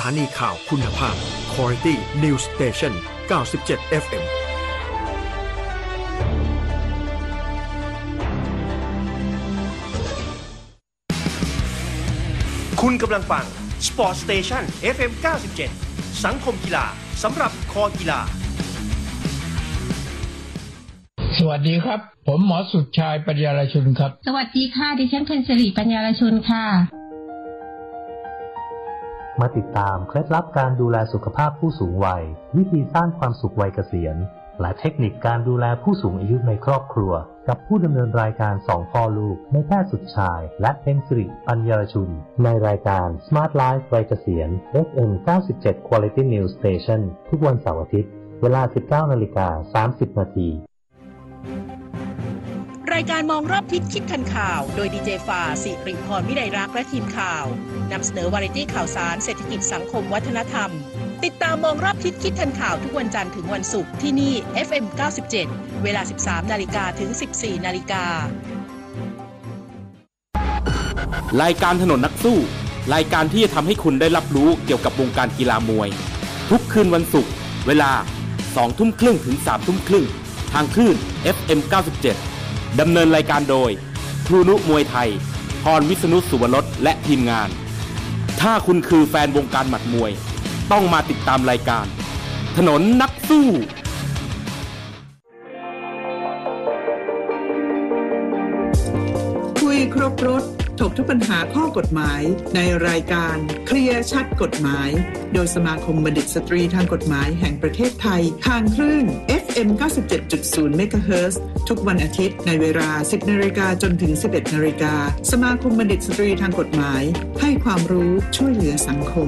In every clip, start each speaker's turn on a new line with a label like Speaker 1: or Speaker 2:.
Speaker 1: านีข่าวคุณภาพ Quality News Station 97 FM
Speaker 2: คุณกำลังฟัง Sport Station FM 97 สังคมกีฬาสำหรับคอกีฬา
Speaker 3: สวัสดีครับผมหมอสุดชายปัญญารชุนครับ
Speaker 4: สวัสดีค่ะดิฉันเพ็ญศิริปัญญารชุนค่ะ
Speaker 5: มาติดตามเคล็ดลับการดูแลสุขภาพผู้สูงวัยวิธีสร้างความสุขวัยเกษียณและเทคนิคการดูแลผู้สูงอายุในครอบครัวกับผู้ดำเนินรายการ2พ่อลูกนายแพทย์สุดชายและเพ็ญศิริปัญญารชุนในรายการ Smart Life วัยเกษียณ FM 97 Quality News Station ทุกวันเสาร์อาทิตย์เวลา 19:30 น.
Speaker 6: รายการมองรอบทิศคิดทันข่าวโดยดีเจฟ้าสิริพรวิไลรักษ์และทีมข่าวนำเสนอวาไรตี้ข่าวสารเศรษฐกิจสังคมวัฒนธรรมติดตามมองรอบทิศคิดทันข่าวทุกวันจันทร์ถึงวันศุกร์ที่นี่ FM 97 เวลา 13:00 น.ถึง 14:00 น.
Speaker 7: รายการถนนนักสู้รายการที่จะทำให้คุณได้รับรู้เกี่ยวกับวงการกีฬามวยทุกคืนวันศุกร์เวลา 20:30 ถึง 21:30 ทางคลื่น FM 97ดำเนินรายการโดยครูนุมวยไทยพรวิษณุสุวรสและทีมงานถ้าคุณคือแฟนวงการหมัดมวยต้องมาติดตามรายการถนนนักสู้
Speaker 8: คุยครบรถถกทุกปัญหาข้อกฎหมายในรายการเคลียร์ชัดกฎหมายโดยสมาคมบัณฑิตสตรีทางกฎหมายแห่งประเทศไทยทางคลื่น FM 97.0 เมกะเฮิรตซ์ทุกวันอาทิตย์ในเวลา 10:00 น.จนถึง 11:00 น.สมาคมบัณฑิตสตรีทางกฎหมายให้ความรู้ช่วยเหลือสังคม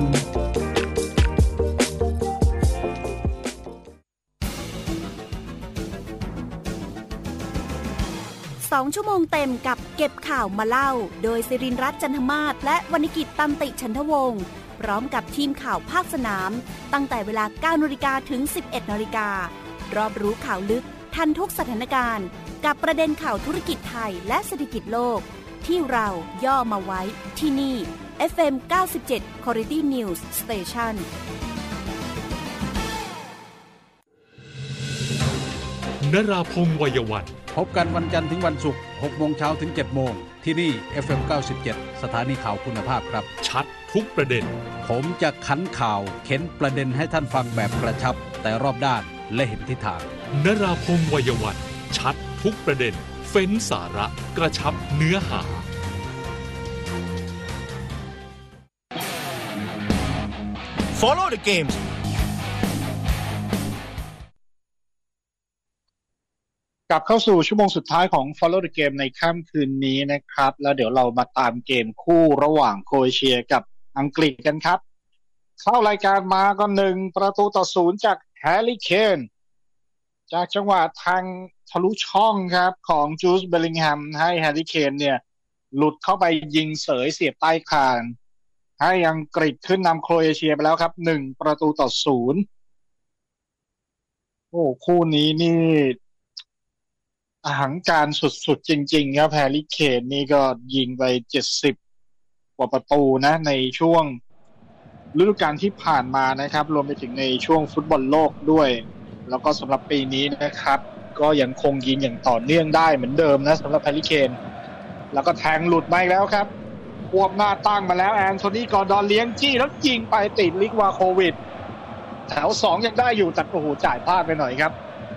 Speaker 9: 2 ชั่วโมงเต็มกับเก็บข่าวมาเล่าโดยศิรินทร์รัตน์จันทมาศและวรรณกิจตันติฉันทวงศ์พร้อมกับทีมข่าวภาคสนามตั้งแต่เวลา 9:00 น.ถึง 11:00 น.รอบรู้ข่าวลึกทันทุกสถานการณ์กับประเด็นข่าวธุรกิจไทยและเศรษฐกิจโลกที่เราย่อมาไว้ที่นี่ FM 97 Quality News Station
Speaker 10: นราพงษ์วัยวัน
Speaker 11: พบกันวันจันทร์ถึงวันศุกร์ 6 โมงเช้าถึง 7 โมงที่นี่ FM 97 สถานีข่าวคุณภาพครับ
Speaker 10: ชัดทุกประเด็น
Speaker 11: ผมจะขันข่าวเข็นประเด็นให้ท่านฟังแบบกระชับแต่รอบด้านและเห็นทิศทาง
Speaker 10: นราพงษ์วัยวันชัดทุกประเด็นเฟ้นสาระกระชับเนื้อหา
Speaker 2: Follow the games
Speaker 12: กลับเข้าสู่ชั่วโมงสุดท้ายของ Follow the Game ในค่ำคืนนี้นะครับแล้วเดี๋ยวเรามาตามเกมคู่ระหว่างโครเอเชียกับอังกฤษกันครับเข้ารายการมาก็1-0จากแฮร์รี่เคนจากจังหวะทางทะลุช่องครับของจูสเบลลิงแฮมให้แฮร์รี่เคนเนี่ยหลุดเข้าไปยิงเสยเสียบใต้คานให้อังกฤษขึ้นนำโครเอเชียไปแล้วครับ1-0โอ้คู่นี้นี่อหังการสุดๆจริงๆครับแฮร์รี่เคนนี่ก็ยิงไป70กว่าประตูนะในช่วงฤดูกาลที่ผ่านมานะครับรวมไปถึงในช่วงฟุตบอลโลกด้วยแล้วก็สำหรับปีนี้นะครับก็ยังคงยิงอย่างต่อเนื่องได้เหมือนเดิมนะสำหรับแฮร์รี่เคนแล้วก็แทงหลุดมาอีกแล้วครับควบหน้าตั้งมาแล้วแอนโทนีกอร์ดอนเลี้ยงจี้แล้วยิงไปติดลิกวาโควิดแถว2ยังได้อยู่แต่โอ้โหจ่ายพลาดไปหน่อยครับ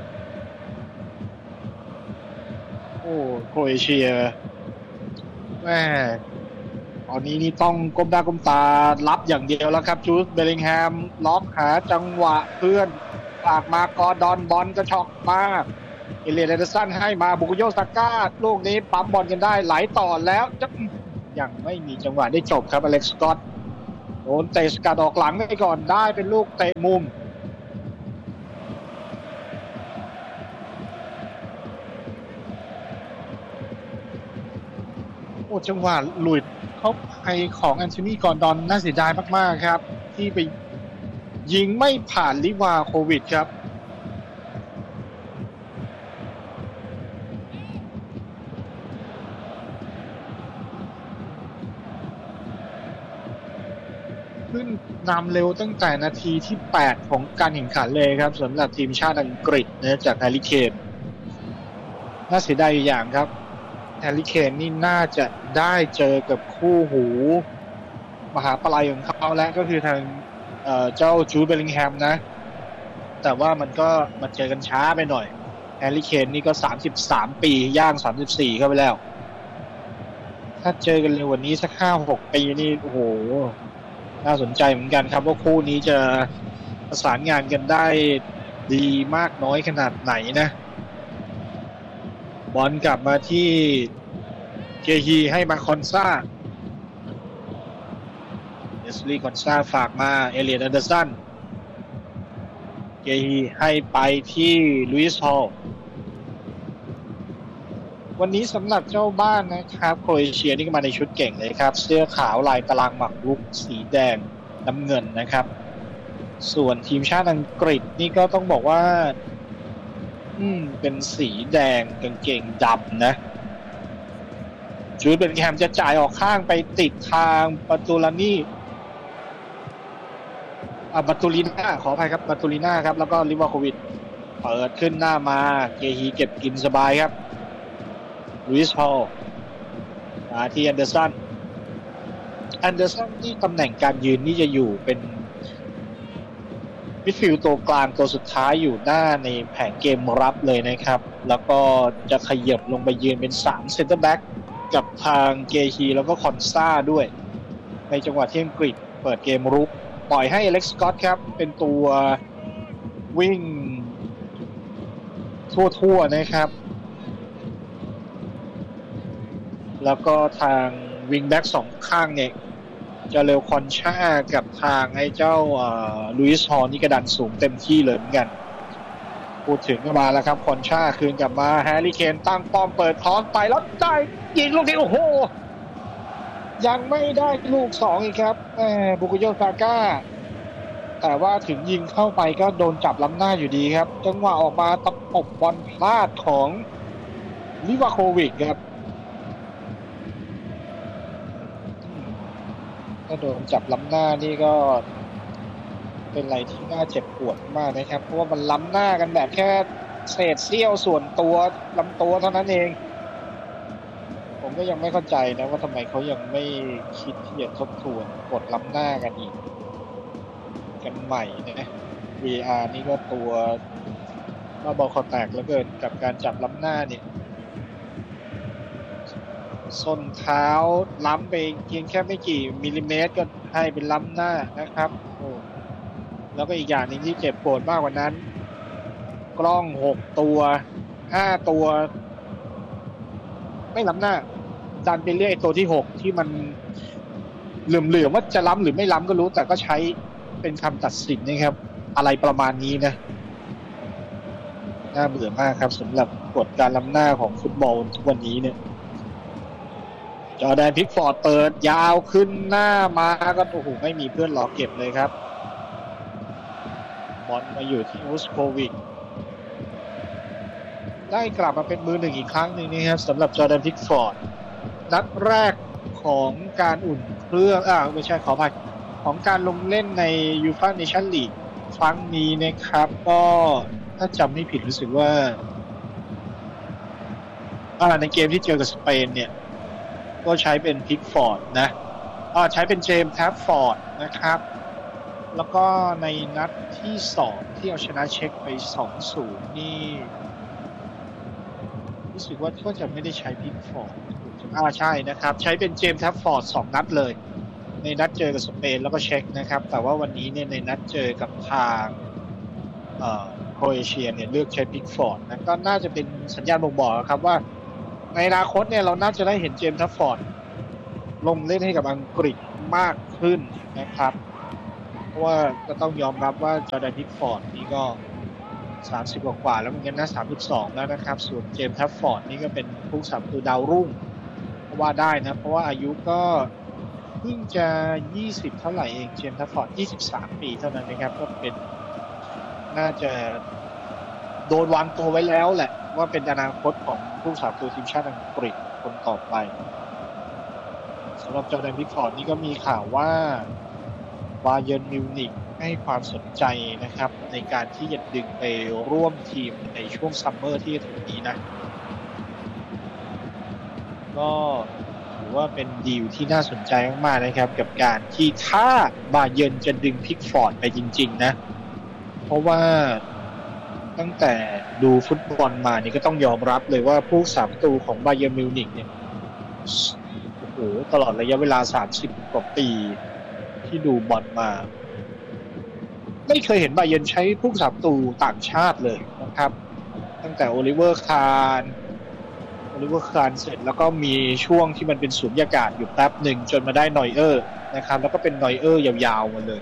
Speaker 12: โอ้โครเอเชียแม่ตอนนี้นี่ต้องก้มหน้าก้มตารับอย่างเดียวแล้วครับจูสเบลลิงแฮมล็อกหาจังหวะเพื่อนฝากมากอร์ดอนบอลกระชอกมาเอเลียน แอนเดอร์สันให้มาบุกโยซาก้าลูกนี้ปั๊มบอลกันได้ไหลต่อแล้วยังไม่มีจังหวะได้จบครับอเล็กซ์สก็อตโดนเตะสกัดออกหลังไปก่อนได้เป็นลูกเตะมุมโอ้จังหวะหลุดเข้าไปของแอนโทนีกอร์ดอนน่าเสียดายมากๆครับที่ไปยิงไม่ผ่านลิวาโควิดครับขึ้นนำเร็วตั้งแต่นาทีที่8ของการแข่งขันเลยครับสำหรับทีมชาติอังกฤษนะจากแฮร์รี่เคนน่าเสียดายอย่างครับแฮร์รี่เคนนี่น่าจะได้เจอกับคู่หูมหาปลัยของเขาแล้วก็คือทางเจ้าจูดเบลลิงแฮมนะแต่ว่ามันก็มาเจอกันช้าไปหน่อยแฮร์รี่เคนนี่ก็33ปีย่าง34เข้าไปแล้วถ้าเจอกันเร็วกว่านี้สัก 5-6 ปีนี่โอ้โหน่าสนใจเหมือนกันครับว่าคู่นี้จะประสานงานกันได้ดีมากน้อยขนาดไหนนะบอลกลับมาที่เกฮีให้มาคอนซาเอสลีย์คอนซาฝากมาเอเลียต อันเดอร์สันเกฮีให้ไปที่ลุยส์ฮอลวันนี้สำหรับเจ้าบ้านนะครับโครเอเชียนี่ก็มาในชุดเก่งเลยครับเสื้อขาวลายตารางหมากรุกสีแดงน้ำเงินนะครับส่วนทีมชาติอังกฤษนี่ก็ต้องบอกว่าเป็นสีแดงกางเกงดำนะจูดเบลลิงแฮมจะจ่ายออกข้างไปติดทางบัตตูลานี่บัตตูลิน่าขออภัยครับบัตตูลิน่าครับแล้วก็ลิวาโควิชเปิดขึ้นหน้ามาเกฮีเก็บกินสบายครับลุยส์ฮอลมาที่แอนเดอร์สันที่ตำแหน่งการยืนนี่จะอยู่เป็นมิดฟิลด์ตัวกลางตัวสุดท้ายอยู่หน้าในแผงเกมรับเลยนะครับแล้วก็จะขยับลงไปยืนเป็น3เซ็นเตอร์แบ็กกับทางเกฮีแล้วก็คอนซาด้วยในจังหวะที่อังกฤษเปิดเกมรุกปล่อยให้อเล็กซ์สก็อตครับเป็นตัววิ่งทั่วๆนะครับแล้วก็ทางวิงแบ็กสองข้างเนี่ยจะเร็วคอนชากับทางไอ้เจ้าลุยส์ฮอลนี่กระดันสูงเต็มที่เลยเหมือนกันพูดถึงก็มาแล้วครับคอนชาคืนกลับมาแฮร์รี่เคนตั้งป้อมเปิดท้องไปแล้วได้ยิงลูกนี้โอ้โหยังไม่ได้ลูก2อีกครับบุกโยซาก้าแต่ว่าถึงยิงเข้าไปก็โดนจับล้ำหน้าอยู่ดีครับจังหวะออกมาตะปบบอลพลาดของลิวาโควิชครับถ้าโดนจับล้ำหน้านี่ก็เป็นอะไรที่น่าเจ็บปวดมากนะครับเพราะว่ามันล้ำหน้ากันแบบแค่เศษเสี้ยวส่วนตัวลำตัวเท่านั้นเองผมก็ยังไม่เข้าใจนะว่าทำไมเขายังไม่คิดที่จะทบทวนกดล้ำหน้ากันอีกกันใหม่นะ VR นี่ก็ตัวบ้าบอคอแตกแล้วเกินกับการจับล้ำหน้าเนี่ยส้นเท้าล้ำไปเพียงแค่ไม่กี่มิลลิเมตรก็ให้เป็นล้ำหน้านะครับโอ้แล้วก็อีกอย่างนึงที่เจ็บปวดมากกว่านั้นกล้อง6ตัว5ตัวไม่ล้ำหน้าดันไปเรียกตัวที่6ที่มันเหลื่อมว่าจะล้ำหรือไม่ล้ำก็รู้แต่ก็ใช้เป็นคำตัดสินนะครับอะไรประมาณนี้นะน่าเบื่อมากครับสำหรับกฎการล้ำหน้าของฟุตบอลทุกวันนี้เนี่ยจอร์แดนพิกฟอร์ดเปิดยาวขึ้นหน้ามาก็โอ้โหไม่มีเพื่อนรอเก็บเลยครับบอลมาอยู่ที่อูสโควิชได้กลับมาเป็นมือหนึ่งอีกครั้งหนึ่งนี่ครับสำหรับจอร์แดนพิกฟอร์ดนัดแรกของการอุ่นเครื่องไม่ใช่ขออภัยของการลงเล่นในยูฟ่าเนชั่นลีกครั้งนี้นะครับก็ถ้าจำไม่ผิดรู้สึกว่าในเกมที่เจอกับสเปนเนี่ยก็ใช้เป็นพิกฟอร์ดนะใช้เป็นเจมส์แทฟฟอร์ดนะครับแล้วก็ในนัดที่2ที่เอาชนะเช็กไป 2-0 นี่รู้สึกว่าก็จะไม่ได้ใช้พิกฟอร์ดใช่นะครับใช้เป็นเจมส์แทฟฟอร์ด2นัดเลยในนัดเจอกับสเปนแล้วก็เช็กนะครับแต่ว่าวันนี้เนี่ยในนัดเจอกับทางโครเอเชียเนี่ยเลือกใช้พิกฟอร์ดนะก็น่าจะเป็นสัญญาณบ่งบอกครับว่าในอนาคตเนี่ยเราน่าจะได้เห็นเจมส์แทฟฟอร์ดลงเล่นให้กับอังกฤษมากขึ้นนะครับเพราะว่าก็ต้องยอมรับว่าจอร์แดนพิกฟอร์ดนี่ก็30กว่าแล้วเหมือนกันนะ32แล้วนะครับส่วนเจมส์แทฟฟอร์ดนี่ก็เป็นผู้สับคือดาวรุ่งว่าได้นะเพราะว่าอายุก็เพิ่งจะ20เท่าไหร่เองเจมส์แทฟฟอร์ด23ปีเท่านั้นนะครับก็เป็นน่าจะโดนวางตัวไว้แล้วแหละว่าเป็นอนาคตของผู้สาประตูทีมชาติอังกฤษคนต่อไปสำหรับจอร์แดนพิกฟอร์ดนี่ก็มีข่าวว่าบาเยิร์นมิวนิกให้ความสนใจนะครับในการที่จะดึงไปร่วมทีมในช่วงซัมเมอร์ที่จะถึงนี้นะก็ถือว่าเป็นดีลที่น่าสนใจมากๆนะครับกับการที่ถ้าบาเยิร์นจะดึงพิกฟอร์ดไปจริงๆนะเพราะว่าตั้งแต่ดูฟุตบอลมานี่ก็ต้องยอมรับเลยว่าผู้สามประตูของบาเยิร์นมิวนิกเนี่ยโอ้โหตลอดระยะเวลา30กว่าปีที่ดูบอลมาไม่เคยเห็นบาเยิร์นใช้ผู้สามประตูต่างชาติเลยนะครับตั้งแต่โอลิเวอร์คาร์นเสร็จแล้วก็มีช่วงที่มันเป็นสุญญากาศอยู่แป๊บหนึ่งจนมาได้นอยเออร์นะครับแล้วก็เป็นนอยเออร์ยาวๆมาเลย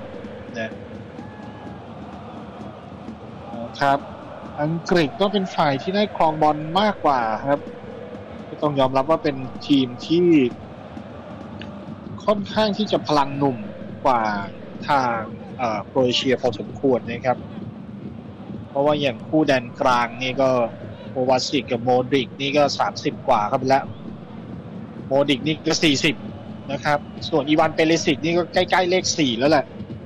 Speaker 12: นะครับอังกฤษก็เป็นฝ่ายที่ได้ครองบอลมากกว่าครับก็ต้องยอมรับว่าเป็นทีมที่ค่อนข้างที่จะพลังหนุ่มกว่าทางโครเอเชียพอสมควรนะครับเพราะว่าอย่างคู่แดนกลางนี่ก็โควาซิกกับโมดริกนี่ก็30กว่าครับแล้วโมดริกนี่ก็40นะครับส่วนอีวานเปเรซิกนี่ก็ใกล้ๆเลข4แล้วแหละ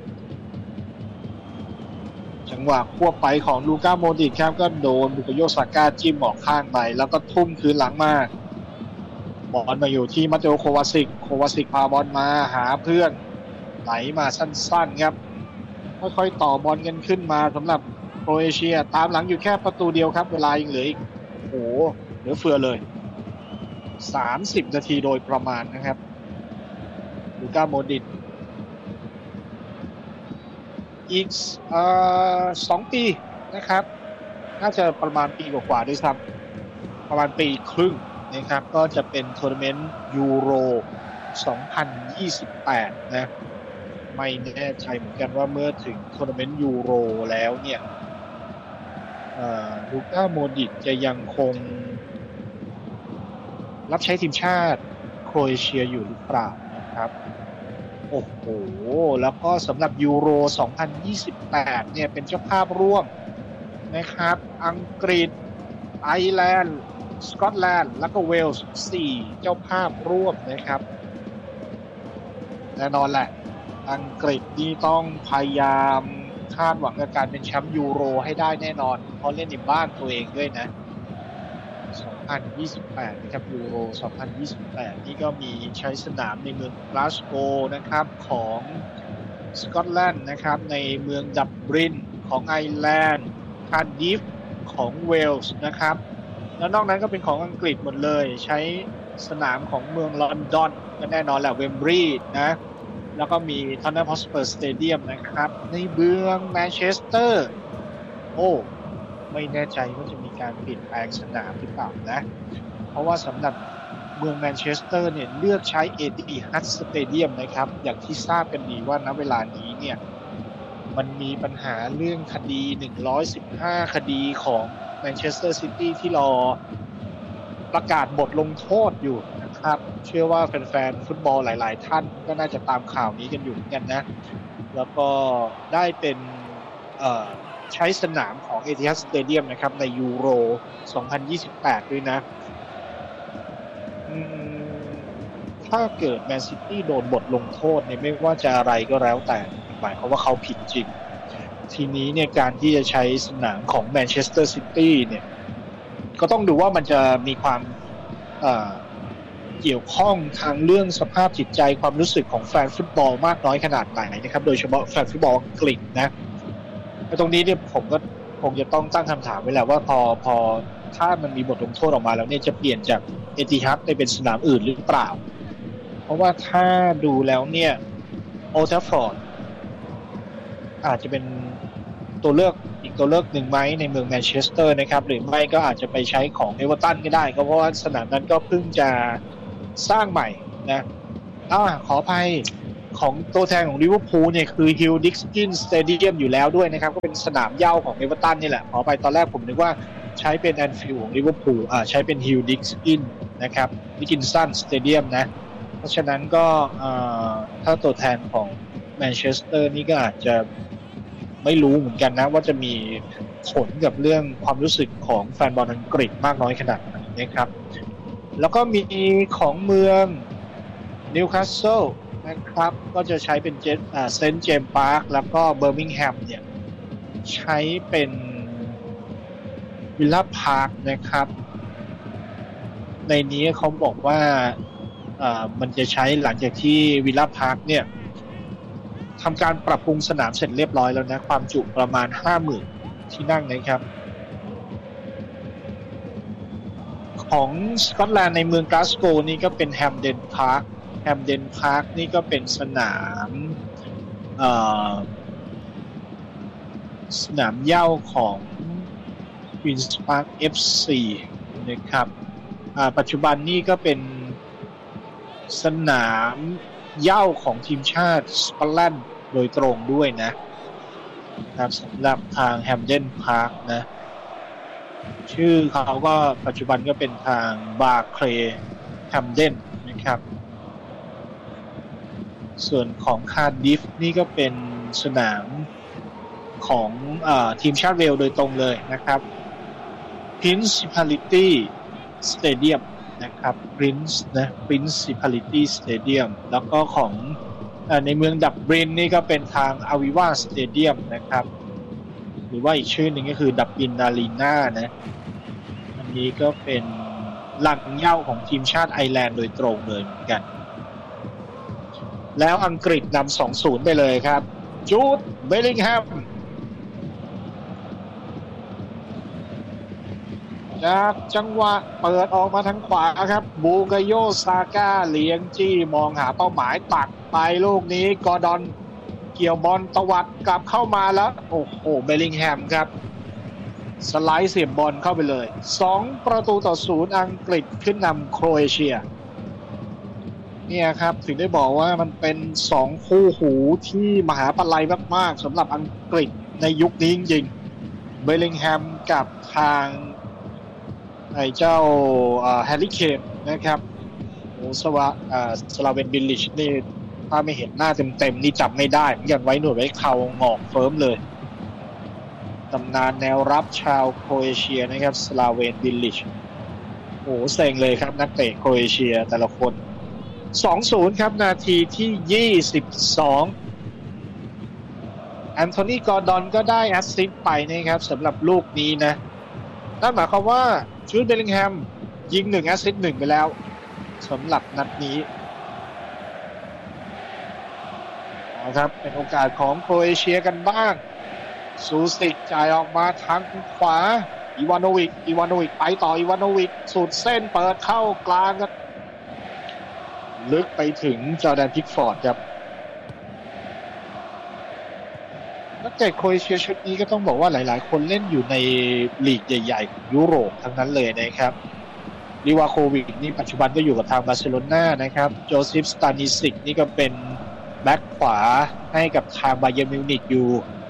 Speaker 12: จังหวะควบไปของลูก้าโมดริกครับก็โดนบุกโยซาก้าจิ้มออกข้างไปแล้วก็ทุ่มคืนหลังมาบอลมาอยู่ที่มาเตโอโควาซิกพาบอลมาหาเพื่อนไหลมาสั้นๆครับค่อยๆต่อบอลกันขึ้นมาสำหรับโครเอเชียตามหลังอยู่แค่ประตูเดียวครับเวลายังเหลืออีกโอ้เหลือเฟือเลย30นาทีโดยประมาณนะครับลูก้าโมดริกอีก2 ปีนะครับน่าจะประมาณปีกว่าๆด้วยซ้ำประมาณปีครึ่งนะครับก็จะเป็นทัวร์นาเมนต์ยูโร2028นะไม่แน่ใจเหมือนกันว่าเมื่อถึงทัวร์นาเมนต์ยูโรแล้วเนี่ยลูก้าโมดริกจะยังคงรับใช้ทีมชาติโครเอเชียอยู่หรือเปล่านะครับโอ้โหแล้วก็สำหรับยูโร2028เนี่ยเป็นเจ้าภาพร่วมนะครับอังกฤษไอร์แลนด์สกอตแลนด์แล้วก็เวลส์4เจ้าภาพร่วมนะครับแน่นอนแหละอังกฤษนี่ต้องพยายามคาดหวังกับการเป็นแชมป์ยูโรให้ได้แน่นอนเพราะเล่นในบ้านตัวเองด้วยนะ2028นะครับยูโร2028นี่ก็มีใช้สนามในเมืองกลาสโกว์นะครับของสกอตแลนด์นะครับในเมืองดับลินของไอร์แลนด์คาร์ดิฟของเวลส์นะครับแล้วนอกนั้นก็เป็นของอังกฤษหมดเลยใช้สนามของเมืองลอนดอนก็แน่นอนแหละเวมบลีย์นะแล้วก็มีทอนนัมฮอตสเปอร์สเตเดียมนะครับในเมืองแมนเชสเตอร์ไม่แน่ใจว่าจะมีการเปลี่ยนแปลงสนามหรือเปล่านะเพราะว่าสำหรับเมืองแมนเชสเตอร์เนี่ยเลือกใช้ Etihad Stadium นะครับอย่างที่ทราบกันดีว่าณเวลานี้เนี่ยมันมีปัญหาเรื่องคดี115คดีของแมนเชสเตอร์ซิตี้ที่รอประกาศบทลงโทษอยู่นะครับเชื่อว่าแฟนๆฟุตบอลหลายๆท่านก็น่าจะตามข่าวนี้กันอยู่เหมือนกันนะแล้วก็ได้เป็นใช้สนามของ Etihad Stadium นะครับในยูโร2028ด้วยนะถ้าเกิดแมนซิตี้โดนบทลงโทษเนี่ยไม่ว่าจะอะไรก็แล้วแต่หมายความว่าเขาผิดจริงทีนี้เนี่ยการที่จะใช้สนามของแมนเชสเตอร์ซิตี้เนี่ยก็ต้องดูว่ามันจะมีความเกี่ยวข้องทางเรื่องสภาพจิตใจความรู้สึกของแฟนฟุตบอลมากน้อยขนาดไหนนะครับโดยเฉพาะแฟนฟุตบอลอังกฤษนะตรงนี้เนี่ยผมก็คงจะต้องตั้งคำถามไว้แหละว่าพอถ้ามันมีบทลงโทษออกมาแล้วเนี่ยจะเปลี่ยนจากเอติฮัดไปเป็นสนามอื่นหรือเปล่าเพราะว่าถ้าดูแล้วเนี่ยโอลด์แทราฟฟอร์ดอาจจะเป็นตัวเลือกอีกตัวเลือกหนึ่งไหมในเมืองแมนเชสเตอร์นะครับหรือไม่ก็อาจจะไปใช้ของเอเวอร์ตันก็ได้เพราะว่าสนามนั้นก็เพิ่งจะสร้างใหม่นะขออภัยของตัวแทนของลิเวอร์พูลเนี่ยคือฮิลดิกกินสเตเดียมอยู่แล้วด้วยนะครับก็เป็นสนามเหย้าของเอเวอร์ตันนี่แหละขอไปตอนแรกผมนึกว่าใช้เป็นแอนฟิลด์ของลิเวอร์พูลใช้เป็นฮิลดิกกินนะครับดิกินสันสเตเดียมนะเพราะฉะนั้นก็ถ้าตัวแทนของแมนเชสเตอร์นี่ก็อาจจะไม่รู้เหมือนกันนะว่าจะมีผลกับเรื่องความรู้สึกของแฟนบอลอังกฤษมากน้อยขนาดไหนนะครับแล้วก็มีของเมืองนิวคาสเซิลนะครับก็จะใช้เป็นเซนต์เจมส์พาร์คแล้วก็เบอร์มิงแฮมเนี่ยใช้เป็นวิลล่าพาร์คนะครับในนี้เขาบอกว่ามันจะใช้หลังจากที่วิลล่าพาร์คเนี่ยทำการปรับปรุงสนามเสร็จเรียบร้อยแล้วนะความจุประมาณ 50,000 ที่นั่งนะครับของสกอตแลนด์ในเมืองกลาสโกว์นี่ก็เป็นแฮมเดนพาร์คนี่ก็เป็นสนามเหย้าของควีนส์พาร์ค FC นะครับปัจจุบันนี่ก็เป็นสนามเหย้าของทีมชาติสกอตแลนด์โดยตรงด้วยนะครับสำหรับทางแฮมเดนพาร์คนะชื่อเขาก็ปัจจุบันก็เป็นทางบาร์เคลย์แฮมเดนนะครับส่วนของคาร์ดิฟนี่ก็เป็นสนามของทีมชาติเวลส์โดยตรงเลยนะครับ Principality Stadium นะครับ Principality Stadium แล้วก็ของในเมืองดับลินนี่ก็เป็นทาง Aviva Stadium นะครับหรือว่าอีกชื่อหนึ่งก็คือดับลินอารีนานะอันนี้ก็เป็นหลังเหย้าของทีมชาติไอร์แลนด์โดยตรงเลยเหมือนกันแล้วอังกฤษนำ 2-0 ไปเลยครับจูดเบลลิงแฮมจากจังหวะเปิดออกมาทางขวาครับบูกาโยซาก้าเลี้ยงจี้มองหาเป้าหมายตักไปลูกนี้กอร์ดอนเกี่ยวบอลตวัดกลับเข้ามาแล้วโอ้โหเบลลิงแฮมครับสไลด์เสียบบอลเข้าไปเลย2-0อังกฤษขึ้นนำโครเอเชียเนี่ยครับถึงได้บอกว่ามันเป็น2คู่หูที่มหาปลัยมากๆสำหรับอังกฤษในยุคนี้จริงๆเบลลิงแฮมกับทางไอ้เจ้าแฮร์รี่เคนนะครับโอ้สลาเวนบิลลิชนี่ถ้าไม่เห็นหน้าเต็มๆนี่จับไม่ได้ยังไว้หนวดไว้เข่างอกเฟิร์มเลยตำนานแนวรับชาวโครเอเชียนะครับสลาเวนบิลลิชโอ้เซ็งเลยครับนักเตะโครเอเชียแต่ละคน2-0 ครับนาทีที่22แอนโทนีกอร์ดอนก็ได้แอสซิสต์ไปนะครับสำหรับลูกนี้นะนั่นหมายความว่าจูดเบลลิงแฮมยิง1แอสซิสต์1ไปแล้วสำหรับนัดนี้นะครับเป็นโอกาสของโครเอเชียกันบ้างซูซิกจ่ายออกมาทางขวาอีวานโนวิกไปต่ออีวานโนวิกสุดเส้นเปิดเข้ากลางครับลึกไปถึงจอร์แดนพิกฟอร์ดครับนักเตะโครเอเชียชุดนี้ก็ต้องบอกว่าหลายๆคนเล่นอยู่ในลีกใหญ่ๆของยุโรปทั้งนั้นเลยนะครับลิวาโควิชนี่ปัจจุบันก็อยู่กับทางบาร์เซโลนานะครับโจซิฟสตานิซิกนี่ก็เป็นแบ็คขวาให้กับทางบาเยิร์นมิวนิกอยู่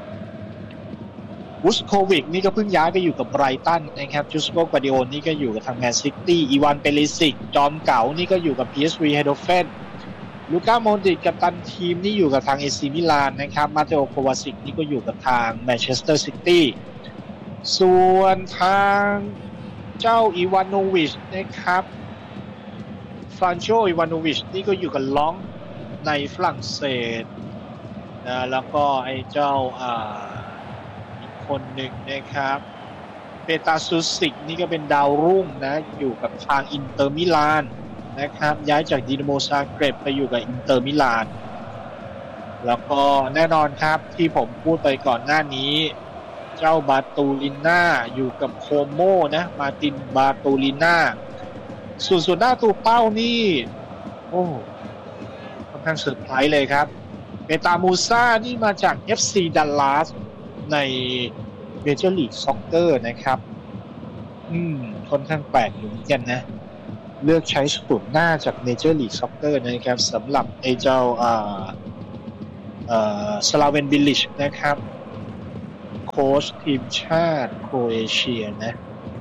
Speaker 12: วูสโควิกนี่ก็เพิ่งย้ายไปอยู่กับไบรตันนะครับจูสโกกวาดิโอนี่ก็อยู่กับทางแมนซิตี้อีวานเปริซิกจอมเก๋านี่ก็อยู่กับ PSV ไฮโดเฟนลูก้าโมดริชกัปตันทีมนี่อยู่กับทาง AC มิลานนะครับมาเตโอโควาซิกนี่ก็อยู่กับทางแมนเชสเตอร์ซิตี้ส่วนทางเจ้าอีวานโนวิชนะครับฟรานโชอีวานโนวิชนี่ก็อยู่กับล็องในฝรั่งเศสนะแล้วก็ไอ้เจ้าคนหนึ่งนะครับเปตาซูซิกนี่ก็เป็นดาวรุ่งนะอยู่กับทางอินเตอร์มิลานนะครับย้ายจากดินาโมซาเกร็บไปอยู่กับอินเตอร์มิลานแล้วก็แน่นอนครับที่ผมพูดไปก่อนหน้านี้เจ้าบาตูลิน่าอยู่กับโคโมนะมาตินบาตูลิน่าส่วนหน้าตัวเป้านี่โอ้ค่อนข้างเซอร์ไพรส์เลยครับเปตามูซ่านี่มาจาก FC ดัลลัสในเมเจอร์ลีกซ็อกเกอร์นะครับค่อนข้างแปลกอยู่เหมือนกันนะเลือกใช้ศูนย์หน้าจากเมเจอร์ลีกซ็อกเกอร์นะครับสำหรับไอ้เจ้าสลาเวนบิลลิชนะครับโค้ชทีมชาติโครเอเชียนะ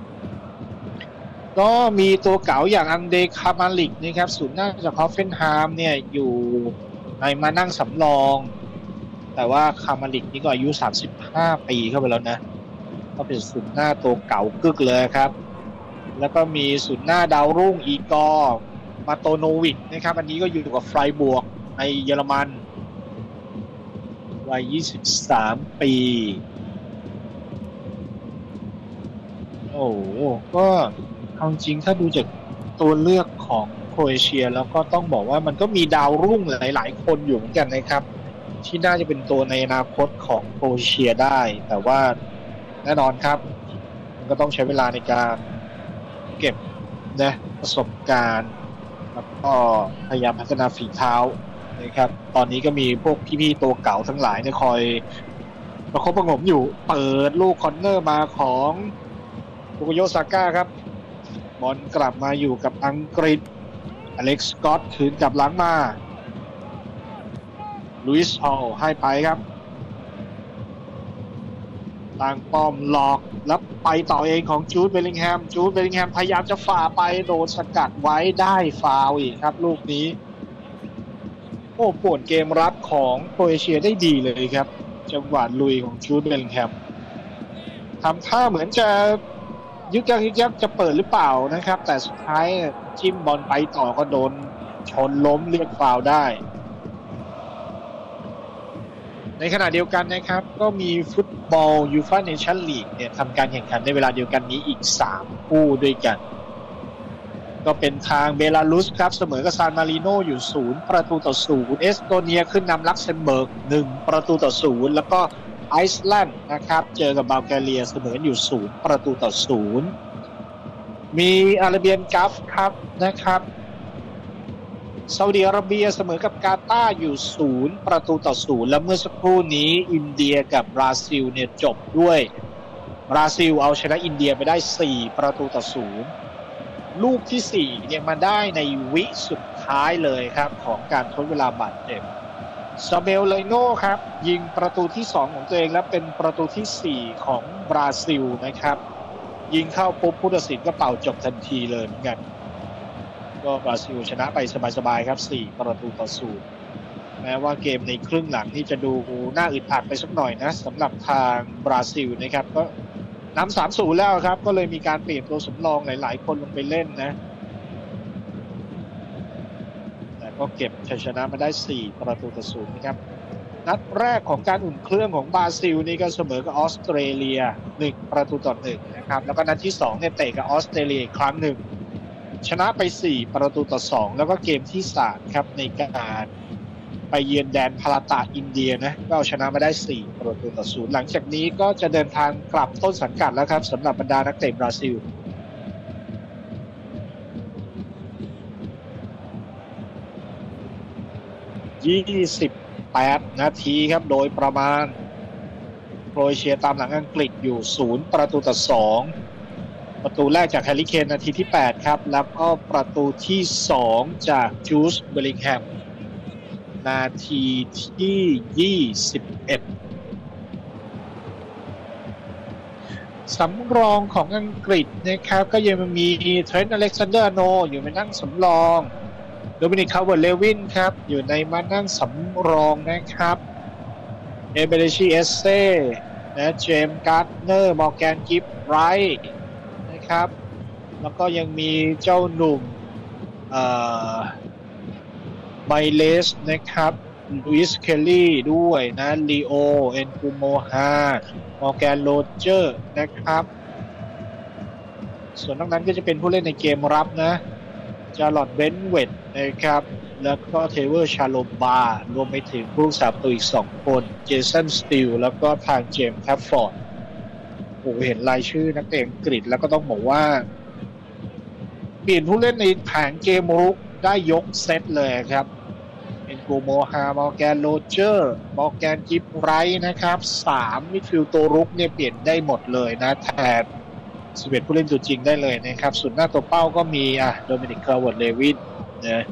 Speaker 12: ก็มีตัวเก๋าอย่างอังเดคามาลิกนะครับศูนย์หน้าจากฮอฟเฟนไฮม์เนี่ยอยู่ในมานั่งสำรองแต่ว่าคามาลิกนี่ก็อายุ35ปีเข้าไปแล้วนะก็เป็นศูนย์หน้าตัวเก่ากึกเลยครับแล้วก็มีศูนย์หน้าดาวรุ่งอีกอร์มาโตโนวิกนะครับอันนี้ก็อยู่กับไฟบวกในเยอรมันวัย23 ปีโอ้ก็เอาจริงถ้าดูจากตัวเลือกของโครเอเชียแล้วก็ต้องบอกว่ามันก็มีดาวรุ่งหลายๆคนอยู่เหมือนกันนะครับที่น่าจะเป็นตัวในอนาคตของโครเอเชียได้แต่ว่าแน่นอนครับมันก็ต้องใช้เวลาในการเก็บนะประสบการณ์แล้วก็พยายามพัฒนาฝีเท้านะครับตอนนี้ก็มีพวกพี่ๆตัวเก่าทั้งหลายเนี่ยคอยประคบประหงมอยู่เปิดลูกคอร์เนอร์มาของบุโกโยซาก้าครับบอลกลับมาอยู่กับอังกฤษอเล็กซ์สกอตคืนกลับหลังมาลุยส์ฮอลให้ไปครับตั้งป้อมหลอกแล้วไปต่อเองของจูดเบลลิงแฮมพยายามจะฝ่าไปโดนสกัดไว้ได้ฟาวล์อีกครับลูกนี้โอ้ป่วนเกมรับของโครเอเชียได้ดีเลยครับจังหวะลุยของจูดเบลลิงแฮมทำท่าเหมือนจะยึกยักจะเปิดหรือเปล่านะครับแต่สุดท้ายจิ้มบอลไปต่อก็โดนชนล้มเรียกฟาวล์ได้ในขณะเดียวกันนะครับก็มีฟุตบอลยูฟ่าเนชั่นลีกเนี่ยทำการแข่งขันในเวลาเดียวกันนี้อีก3คู่ด้วยกันก็เป็นทางเบลารุสครับเสมอกับซานมาริโนอยู่0-0เอสโตเนียขึ้นนำลักเซมเบิร์ก1-0แล้วก็ไอซ์แลนด์นะครับเจอกับบัลแกเรียเสมออยู่0-0มีอาราเบียนกัฟครับนะครับซาอุดิอาระเบียเสมอกับกาตาร์อยู่0-0แล้วเมื่อสักครู่นี้อินเดียกับบราซิลเนี่ยจบด้วยบราซิลเอาชนะอินเดียไปได้4-0ลูกที่4เนี่ยมาได้ในวิสุดท้ายเลยครับของการทดเวลาบาดเจ็บซาเบลเลโน่ครับยิงประตูที่2ของตัวเองและเป็นประตูที่4ของบราซิลนะครับยิงเข้าปุ๊บผู้ตัดสินก็เป่าจบทันทีเลยเหมือนกันก็บราซิลชนะไปสบายๆครับ4-0แม้ว่าเกมในครึ่งหลังที่จะดูน่าอึดอัดไปสักหน่อยนะสำหรับทางบราซิลนะครับก็นำ 3-0 แล้วครับก็เลยมีการเปลี่ยนตัวสำรองหลายๆคนลงไปเล่นนะแต่ก็เก็บชัยชนะมาได้4-0นะครับนัดแรกของการอุ่นเครื่องของบราซิลนี่ก็เสมอกับออสเตรเลีย1-1นะครับแล้วก็นัดที่2เนี่ยเตะกับออสเตรเลียอีกครั้งหนึ่งชนะไป4-2แล้วก็เกมที่3ครับในการไปเยือนแดนพาราตาอินเดียนะก็เอาชนะมาได้4-0หลังจากนี้ก็จะเดินทางกลับต้นสังกัดแล้วครับสำหรับบรรดานักเตะบราซิล28 นาทีครับโดยประมาณโครเอเชียตามหลังอังกฤษอยู่0-2ประตูแรกจากแฮร์รี่เคนนาทีที่8ครับแล้วก็ประตูที่2จากจูดเบลลิงแฮมนาทีที่21สำรองของอังกฤษนะครับก็ยังมีเทรนต์อเล็กซานเดอร์อาร์โนลด์อยู่ในนั่งสำรองโดมินิกคาร์เวิร์ตเลวินครับอยู่ในมานั่งสำรองนะครับเอเบเรชิเอสเซ่นะเจมส์การ์ดเนอร์มอร์แกนกิฟไรท์นะครับแล้วก็ยังมีเจ้าหนุ่มไมเลสนะครับลุยส์เคลลี่ด้วยนะลีโอเอ็นกูโมฮามอร์แกนโรเจอร์นะครับส่วนนอกนั้นก็จะเป็นผู้เล่นในเกมรับนะจาร์ลอตเบนเวตนะครับแล้วก็เทเวอร์ชาโลบารวมไปถึงผู้รักษาประตูอีก2คนเจสันสตีลแล้วก็ทางเจมส์แคฟฟอร์ดโอ้เห็นรายชื่อนักเตะอังกฤษแล้วก็ต้องบอกว่าเปลี่ยนผู้เล่นในแผงเกมรุกได้ยกเซตเลยครับเอ็นโกโมฮามอร์แกนโรเจอร์มอร์แกนกิฟไรท์นะครับ3มิดฟิลด์ตัวรุกเนี่ยเปลี่ยนได้หมดเลยนะแทน11ผู้เล่นตัวจริงได้เลยนะครับส่วนหน้าตัวเป้าก็มีโดมินิกคาร์เวิร์ตเลวินนะ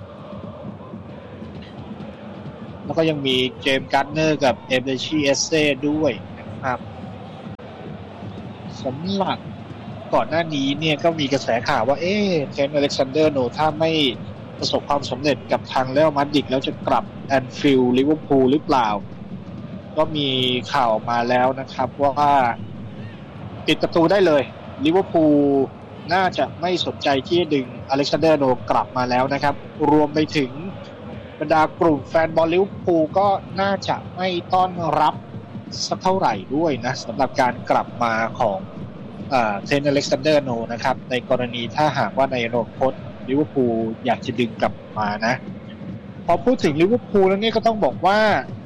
Speaker 12: แล้วก็ยังมีเจมส์การ์ดเนอร์กับเอเบเรชิเอสเซ่ด้วยนะครับสำหรับก่อนหน้านี้เนี่ยก็มีกระแสข่าวว่าเทรนต์อเล็กซานเดอร์โนถ้าไม่ประสบความสำเร็จกับทางเรอัลมาดริดแล้วจะกลับแอนฟิลด์ลิเวอร์พูลหรือเปล่าก็มีข่าวมาแล้วนะครับว่าปิดประตูได้เลยลิเวอร์พูลน่าจะไม่สนใจที่จะดึงอเล็กซานเดอร์โนกลับมาแล้วนะครับรวมไปถึงบรรดากลุ่มแฟนบอลลิเวอร์พูลก็น่าจะไม่ต้อนรับสักเท่าไหร่ด้วยนะสำหรับการกลับมาของเทรนต์อเล็กซานเดอร์โนนะครับในกรณีถ้าหากว่าในอนาคตลิเวอร์พูลอยากจะดึงกลับมานะพอพูดถึงลิเวอร์พูลแล้วนี่ก็ต้องบอกว่า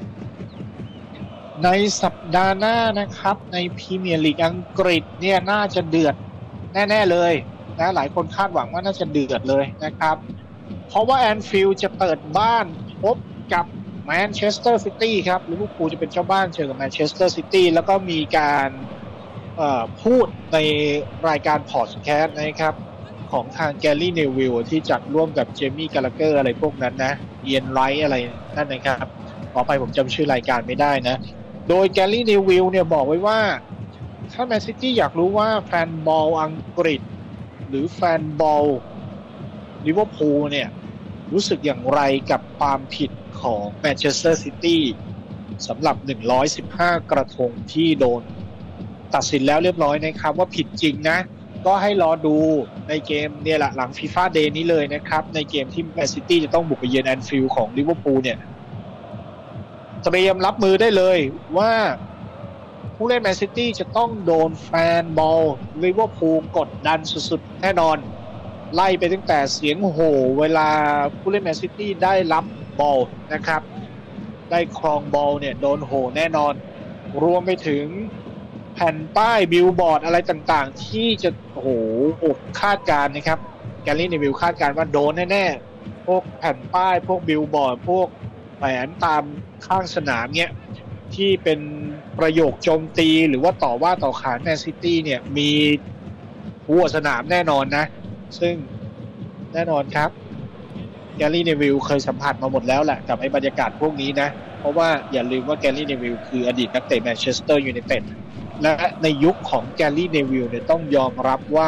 Speaker 12: ในสัปดาห์หน้านะครับในพรีเมียร์ลีกอังกฤษเนี่ยน่าจะเดือดแน่ๆเลยนะหลายคนคาดหวังว่าน่าจะเดือดเลยนะครับเพราะว่าแอนฟิลด์จะเปิดบ้านพบกับแมนเชสเตอร์ซิตี้ครับลิเวอร์พูลจะเป็นเจ้าบ้านเจอกับแมนเชสเตอร์ซิตี้แล้วก็มีการพูดในรายการพอดแคสต์นะครับของทางแกลลี่เนวิลที่จัดร่วมกับเจมี่กาลาเกอร์อะไรพวกนั้นนะเอียนไรท์อะไรนั่นนะครับขอไปผมจำชื่อรายการไม่ได้นะโดยแกลลี่เนวิลเนี่ยบอกไว้ว่าถ้าแมนซิตี้อยากรู้ว่าแฟนบอลอังกฤษหรือแฟนบอลลิเวอร์พูลเนี่ยรู้สึกอย่างไรกับความผิดของแมนเชสเตอร์ซิตี้สำหรับ115กระทงที่โดนตัดสินแล้วเรียบร้อยนะครับว่าผิดจริงนะก็ให้รอดูในเกมเนี่ยแหละหลังฟีฟ่าเดย์นี้เลยนะครับในเกมที่แมนซิตี้จะต้องบุกไปเยือนแอนฟิลด์ของลิเวอร์พูลเนี่ยเตรียมรับมือได้เลยว่าผู้เล่นแมนซิตี้จะต้องโดนแฟนบอลลิเวอร์พูลกดดันสุดๆแน่นอนไล่ไปตั้งแต่เสียงโห่เวลาผู้เล่นแมนซิตี้ได้รับบอลนะครับได้ครองบอลเนี่ยโดนโห่แน่นอนรวมไปถึงแผ่นป้ายบิลบอร์ดอะไรต่างๆที่จะคาดการณ์นะครับแกลลี่เนวิลคาดการณ์ว่าโดนแน่ๆพวกแผ่นป้ายพวกบิลบอร์ดพวกแผนตามข้างสนามเนี่ยที่เป็นประโยคโจมตีหรือว่าต่อว่าต่อขานแมนซิตี้เนี่ยมีหัวสนามแน่นอนนะซึ่งแน่นอนครับแกลลี่เนวิลเคยสัมผัสมาหมดแล้วแหละกับไอ้บรรยากาศพวกนี้นะเพราะว่าอย่าลืมว่าแกลลี่เนวิลคืออดีตนักเตะแมนเชสเตอร์ยูไนเต็ดและในยุคของแกลลี่เนวิลเนี่ยต้องยอมรับว่า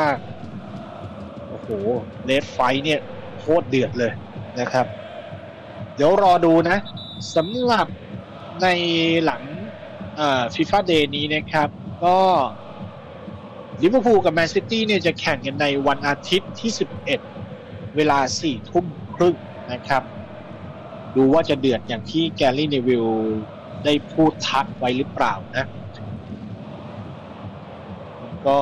Speaker 12: เรดไฟท์เนี่ยโคตรเดือดเลยนะครับเดี๋ยวรอดูนะสำหรับในหลังFIFA Day นี้นะครับก็ลิเวอร์พูลกับแมนซิตี้เนี่ยจะแข่งกันในวันอาทิตย์ที่11เวลา 4:30 นนะครับดูว่าจะเดือดอย่างที่แกลลี่เนวิลได้พูดทักไว้หรือเปล่านะก็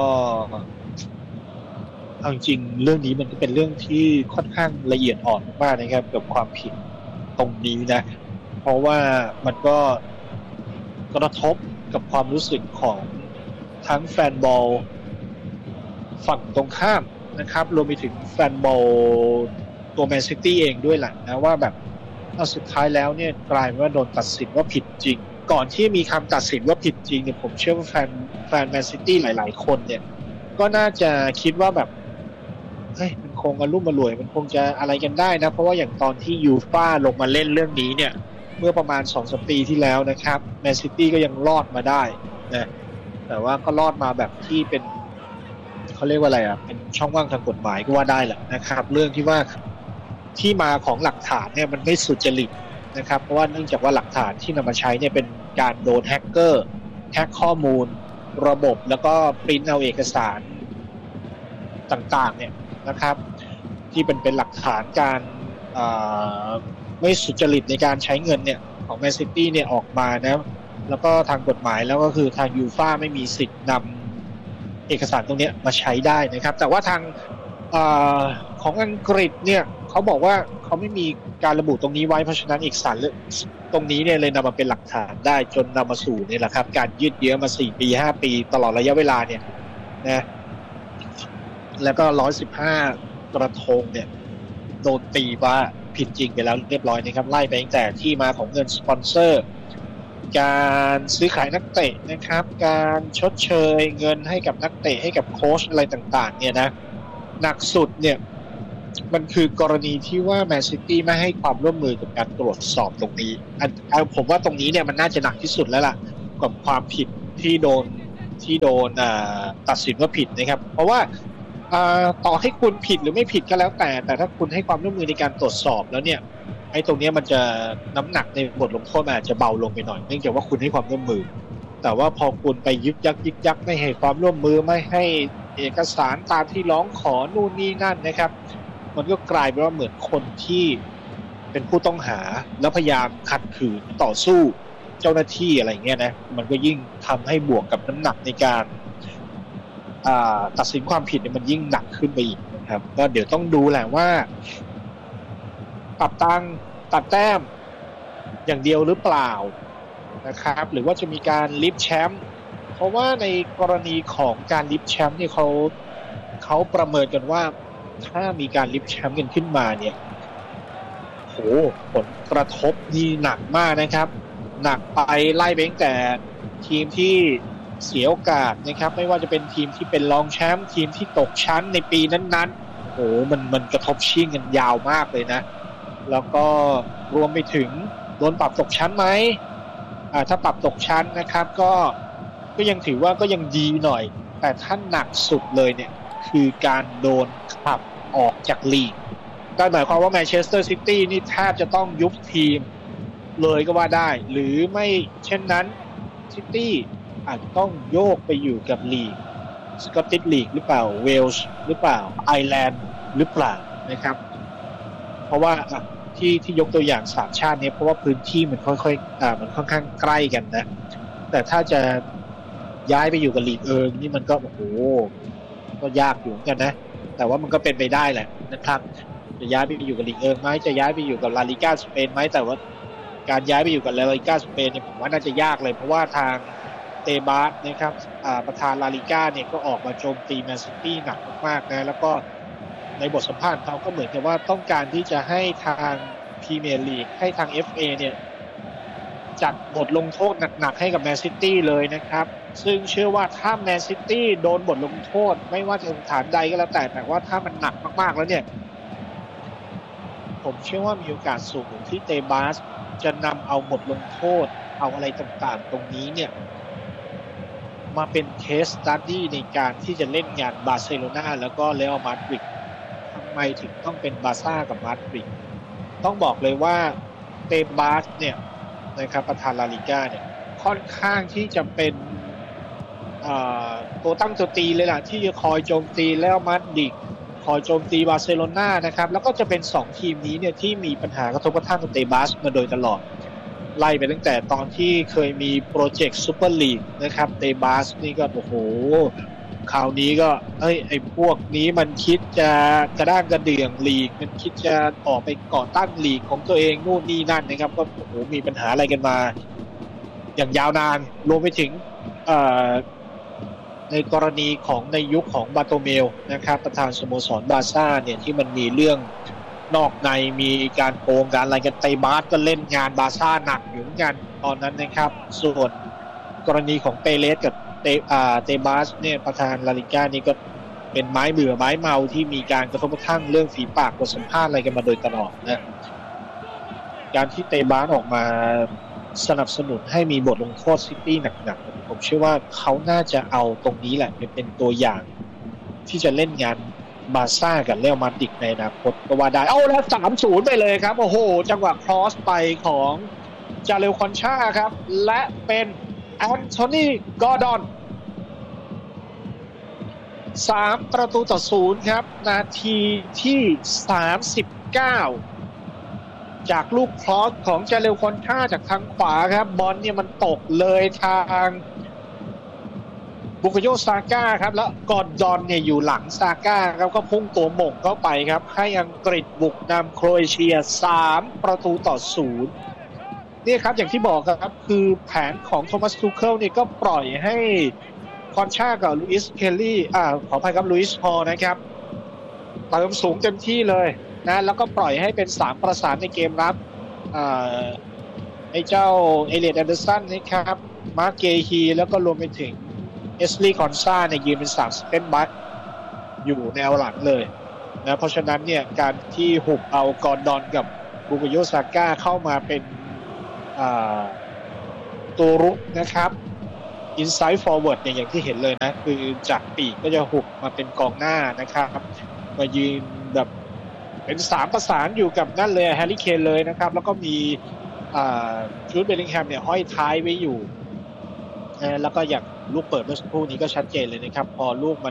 Speaker 12: เอาจริงเรื่องนี้มันก็เป็นเรื่องที่ค่อนข้างละเอียดอ่อนมากนะครับกับความผิดตรงนี้นะเพราะว่ามันก็กระทบกับความรู้สึกของทั้งแฟนบอลฝั่งตรงข้ามนะครับรวมไปถึงแฟนบอลตัวแมนซิตี้เองด้วยแหละนะว่าแบบสุดท้ายแล้วเนี่ยกลายเป็นว่าโดนตัดสินว่าผิดจริงก่อนที่มีคำตัดสินว่าผิดจริงเนี่ยผมเชื่อว่าแฟนแมนซิตี้หลายๆคนเนี่ยก็น่าจะคิดว่าแบบเฮ้ยมันคงอารมณ์อร่วยมันคงจะอะไรกันได้นะเพราะว่าอย่างตอนที่ยูฟ่าลงมาเล่นเรื่องนี้เนี่ยเมื่อประมาณ 2-3 ปีที่แล้วนะครับแมนซิตี้ก็ยังรอดมาได้นะแต่ว่าก็รอดมาแบบที่เป็นเขาเรียกว่าอะไรอ่ะเป็นช่องว่างทางกฎหมายก็ว่าได้แหละนะครับเรื่องที่ว่าที่มาของหลักฐานเนี่ยมันไม่สุจริตนะครับเพราะว่าเนื่องจากว่าหลักฐานที่นำมาใช้เนี่ยเป็นการโดนแฮกเกอร์แฮกข้อมูลระบบแล้วก็ปริ้นเอาเอกสารต่างๆเนี่ยนะครับที่เป็นหลักฐานการไม่สุจริตในการใช้เงินเนี่ยของแมนซิตี้เนี่ยออกมานะแล้วก็ทางกฎหมายแล้วก็คือทางยูฟ่าไม่มีสิทธิ์นำเอกสารตรงนี้มาใช้ได้นะครับแต่ว่าทางของอังกฤษเนี่ยเขาบอกว่าเขาไม่มีการระบุตรงนี้ไว้เพราะฉะนั้นเอกสารตรงนี้เนี่ยเลยนำมาเป็นหลักฐานได้จนนำมาสู่นี่แหละครับการยืดเยื้อมา4 ปี 5 ปีตลอดระยะเวลาเนี่ยนะแล้วก็115กระทงเนี่ยโดนตีว่าผิดจริงไปแล้วเรียบร้อยนะครับไล่ไปตั้งแต่ที่มาของเงินสปอนเซอร์การซื้อขายนักเตะนะครับการชดเชยเงินให้กับนักเตะให้กับโค้ชอะไรต่างๆเนี่ยนะหนักสุดเนี่ยมันคือกรณีที่ว่าแมนซิตี้ไม่ให้ความร่วมมือกับการตรวจสอบตรงนี้ผมว่าตรงนี้เนี่ยมันน่าจะหนักที่สุดแล้วล่ะกับความผิดที่โดนตัดสินว่าผิดนะครับเพราะว่าต่อให้คุณผิดหรือไม่ผิดก็แล้วแต่ถ้าคุณให้ความร่วมมือในการตรวจสอบแล้วเนี่ยไอ้ตรงนี้มันจะน้ำหนักในบทลงโทษมันอาจจะเบาลงไปหน่อยเนื่องจากว่าคุณให้ความร่วมมือแต่ว่าพอคุณไปยึกยักไม่ให้ความร่วมมือไม่ให้เอกสารตามที่ร้องขอนู่นนี่นั่นนะครับมันก็กลายเป็นว่าเหมือนคนที่เป็นผู้ต้องหาแล้วพยายามขัดขืนต่อสู้เจ้าหน้าที่อะไรเงี้ยนะมันก็ยิ่งทำให้บวกกับน้ำหนักในการตัดสินความผิดเนี่ยมันยิ่งหนักขึ้นไปอีกนะครับก็เดี๋ยวต้องดูแหละว่าปรับตังตัดแต้มอย่างเดียวหรือเปล่านะครับหรือว่าจะมีการลิฟต์แชมป์เพราะว่าในกรณีของการลิฟต์แชมป์เนี่ยเขาประเมินกันว่าถ้ามีการลิฟต์แชมป์กันขึ้นมาเนี่ยโหผลกระทบนี่หนักมากนะครับหนักไปไล่ไปตั้งแต่ทีมที่เสียโอกาสนะครับไม่ว่าจะเป็นทีมที่เป็นรองแชมป์ทีมที่ตกชั้นในปีนั้นๆโอ้มันกระทบชิ่งกันยาวมากเลยนะแล้วก็รวมไปถึงโดนปรับตกชั้นไหมถ้าปรับตกชั้นนะครับก็ยังถือว่าก็ยังดีหน่อยแต่ถ้าหนักสุดเลยเนี่ยคือการโดนขับออกจากลีกก็หมายความว่าแมนเชสเตอร์ซิตี้นี่แทบจะต้องยุบทีมเลยก็ว่าได้หรือไม่เช่นนั้นซิตี้อาจจะต้องโยกไปอยู่กับลีกสกอตติชลีกหรือเปล่าเวลส์หรือเปล่าไอร์แลนด์หรือเปล่านะครับเพราะว่าที่ยกตัวอย่าง3ชาตินี้เพราะว่าพื้นที่มันมันค่อนข้างใกล้กันนะแต่ถ้าจะย้ายไปอยู่กับลีกนี่มันก็โอ้โหก็ยากอยู่เหมือนกันนะแต่ว่ามันก็เป็นไปได้แหละนะครับจะย้ายไปอยู่กับลีกไหมจะย้ายไปอยู่กับลาลิก้าสเปนไหมแต่ว่าการย้ายไปอยู่กับลาลิก้าสเปนเนี่ยผมว่าน่าจะยากเลยเพราะว่าทางเตบาสนะครับประธานลาลิก้าเนี่ยก็ออกมาโจมตีแมนซิตี้หนักมากๆนะแล้วก็ในบทสัมภาษณ์เขาก็เหมือนกับว่าต้องการที่จะให้ทางพรีเมียร์ลีกให้ทาง FA เนี่ยจัดบทลงโทษหนักๆให้กับแมนซิตี้เลยนะครับซึ่งเชื่อว่าถ้าแมนซิตี้โดนบทลงโทษไม่ว่าจะสถานใดก็แล้วแต่ว่าถ้ามันหนักมากๆแล้วเนี่ยผมเชื่อว่ามีโอกาสสูงที่เตบาสจะนำเอาบทลงโทษเอาอะไรต่างๆตรงนี้เนี่ยมาเป็นเคสสตั๊ดดี้ในการที่จะเล่นงานบาร์เซโลนาแล้วก็เรอัลมาดริดทำไมถึงต้องเป็นบาร์ซ่ากับมาดริดต้องบอกเลยว่าเตบาสเนี่ยนะครับประธานลาลิก้าเนี่ยค่อนข้างที่จะเป็นตัวตั้งตัวตีเลยล่ะที่จะคอยโจมตีเรอัลมาดริดคอยโจมตีบาร์เซโลนานะครับแล้วก็จะเป็น2ทีมนี้เนี่ยที่มีปัญหากระทบกระทั่งกับเตบาสมาโดยตลอดไล่ไปตั้งแต่ตอนที่เคยมีโปรเจกต์ซูเปอร์ลีกนะครับเตบาสนี่ก็โอ้โหคราวนี้ก็ไอ้พวกนี้มันคิดจะกระด้างกระเดื่องลีกมันคิดจะออกไปก่อตั้งลีกของตัวเองนู่นนี่นั่นนะครับก็โอ้โหมีปัญหาอะไรกันมาอย่างยาวนานรวมไปถึงในกรณีของในยุคของบาโตเมลนะครับประธานสโมสรบาร์ซ่าเนี่ยที่มันมีเรื่องนอกในมีการโกงการอะไรกันเตบาสก็เล่นงานบาร์ซ่าหนักอยู่เหมือนกันตอนนั้นนะครับส่วนกรณีของเปเรสกับเตบาสเนี่ยประธานลาลิก้านี่ก็เป็นไม้เบื่อไม้เมาที่มีการกระทบกระทั่งเรื่องฝีปากบทสัมภาษณ์อะไรกันมาโดยตลอดนะการที่เตบาสออกมาสนับสนุนให้มีบทลงโทษซิตี้หนักๆผมเชื่อว่าเขาน่าจะเอาตรงนี้แหละเป็นตัวอย่างที่จะเล่นงานบาร์ซ่ากับเรอัลมาดริดในอนาคตก็ว่าได้แล้ว 3-0 ไปเลยครับโอ้โหจังหวะครอสไปของจาเรลคอนชาครับและเป็นแอนโทนีกอร์ดอน3-0ครับนาทีที่39จากลูกครอสของจาเรลคอนชาจากทางขวาครับบอลเนี่ยมันตกเลยทางบุกโยซาก้าครับแล้วกอร์ดอนเนี่ยอยู่หลังซาก้าครับก็พุ่งตัวหม่งเข้าไปครับให้อังกฤษบุกนำโครเอเชีย3-0นี่ครับอย่างที่บอกครับคือแผนของโทมัสทูเคิลเนี่ยก็ปล่อยให้คอนชากับลุอิสเคลลี่ขออภัยครับลุอิสฮอลนะครับเติมสูงเต็มที่เลยนะแล้วก็ปล่อยให้เป็น3ประสานในเกมรับไอ้เจ้าเอเลียตแอนเดอร์สันนะครับมาร์คเกฮีแล้วก็รวมไปถึงเอสลีย์คอนซาเนี่ยยืนเป็น3สเปนบัคอยู่แนวหลังเลยนะเพราะฉะนั้นเนี่ยการที่หุบเอากอร์ดอนกับบุกโยซาก้าเข้ามาเป็นตัวรุกนะครับ inside forward เนี่ยอย่างที่เห็นเลยนะคือจากปีกก็จะหุบมาเป็นกองหน้านะครับมายืนแบบเป็น3ประสานอยู่กับนั่นเลยแฮร์รี่เคนเลยนะครับแล้วก็มีจูดเบลลิงแฮมเนี่ยห้อยท้ายไว้อยู่แล้วก็อย่างลูกเปิดเมื่อสักครู่นี้ก็ชัดเจนเลยนะครับพอลูกมัน